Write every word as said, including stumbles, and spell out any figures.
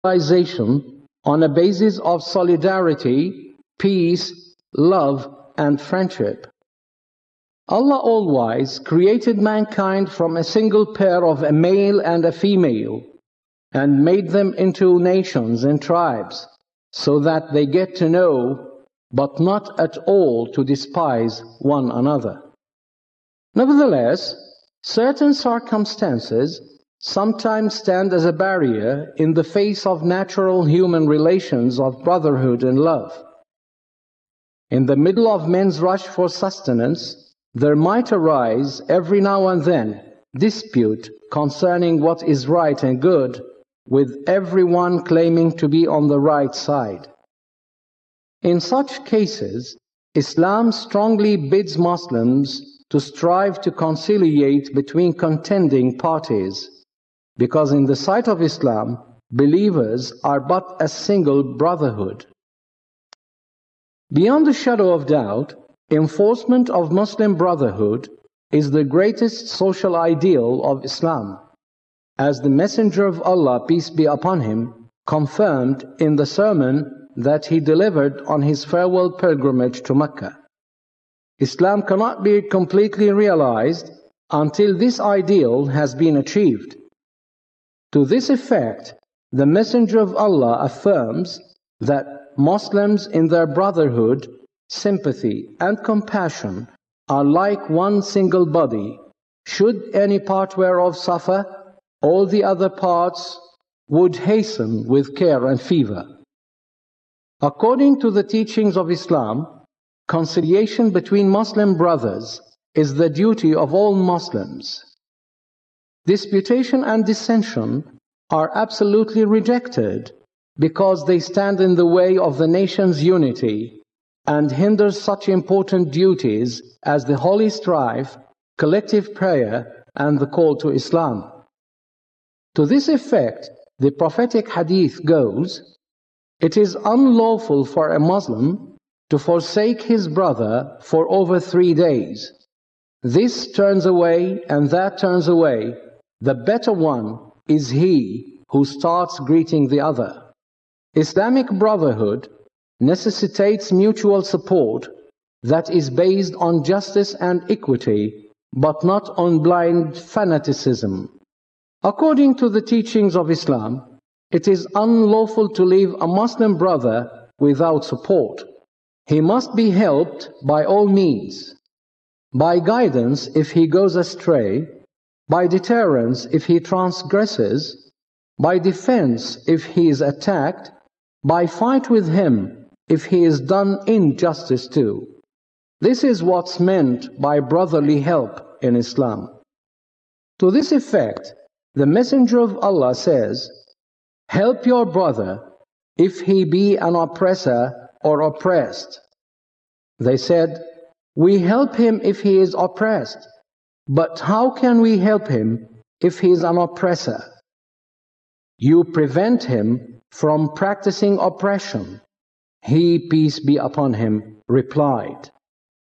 civilization on a basis of solidarity, peace, love, and friendship. Allah All-Wise created mankind from a single pair of a male and a female and made them into nations and tribes so that they get to know but not at all to despise one another. Nevertheless, certain circumstances sometimes stand as a barrier in the face of natural human relations of brotherhood and love. In the middle of men's rush for sustenance, there might arise every now and then dispute concerning what is right and good, with everyone claiming to be on the right side. In such cases, Islam strongly bids Muslims to strive to conciliate between contending parties, because in the sight of Islam, believers are but a single brotherhood. Beyond a shadow of doubt, enforcement of Muslim brotherhood is the greatest social ideal of Islam, as the Messenger of Allah, peace be upon him, confirmed in the sermon that he delivered on his farewell pilgrimage to Mecca. Islam cannot be completely realized until this ideal has been achieved. To this effect, the Messenger of Allah affirms that Muslims in their brotherhood, sympathy, and compassion are like one single body. Should any part whereof suffer, all the other parts would hasten with care and fever. According to the teachings of Islam, conciliation between Muslim brothers is the duty of all Muslims. Disputation and dissension are absolutely rejected because they stand in the way of the nation's unity and hinder such important duties as the holy strife, collective prayer, and the call to Islam. To this effect, the prophetic hadith goes, "It is unlawful for a Muslim to forsake his brother for over three days. This turns away and that turns away. The better one is he who starts greeting the other." Islamic brotherhood necessitates mutual support that is based on justice and equity, but not on blind fanaticism. According to the teachings of Islam, it is unlawful to leave a Muslim brother without support. He must be helped by all means, by guidance if he goes astray, by deterrence if he transgresses, by defense if he is attacked, by fight with him if he is done injustice to. This is what's meant by brotherly help in Islam. To this effect, the Messenger of Allah says, "Help your brother if he be an oppressor or oppressed." They said, "We help him if he is oppressed, but how can we help him if he is an oppressor?" "You prevent him from practicing oppression," he, peace be upon him, replied.